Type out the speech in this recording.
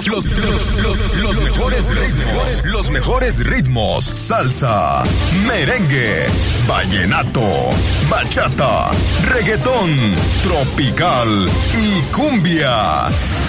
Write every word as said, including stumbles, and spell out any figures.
Los, los, los, los mejores ritmos, los mejores ritmos, salsa, merengue, vallenato, bachata, reggaetón, tropical y cumbia.